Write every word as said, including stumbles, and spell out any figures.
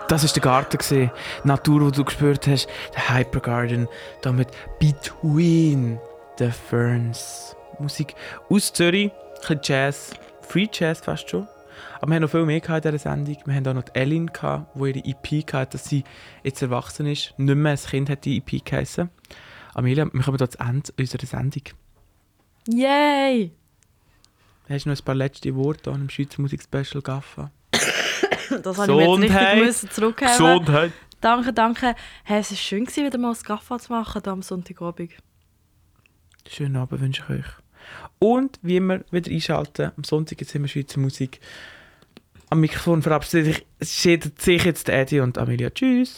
Das war der Garten. Die Natur, die du gespürt hast. Der Hypergarden. Da mit Between the Ferns. Musik aus Zürich. Ein bisschen Jazz. Free Jazz fast schon. Aber wir haben noch viel mehr in dieser Sendung. Wir haben auch noch die Ellen, die ihre E P hatte, dass sie jetzt erwachsen ist. Nicht mehr als Kind hat die E P geheissen. Amelia, wir kommen hier zu Ende unserer Sendung. Yay! Hast du noch ein paar letzte Worte an dem Schweizer Musik-Special Gaffa? Das habe ich mir jetzt richtig müssen zurückgeben. Gesundheit! Danke, danke. Hey, es war schön, wieder mal das Gaffa zu machen hier am Sonntagabend. Schönen Abend wünsche ich euch. Und wie immer wieder einschalten. Am Sonntag jetzt haben wir Schweizer Musik. Am Mikrofon verabschiedet sich jetzt Eddie und Amelia. Tschüss!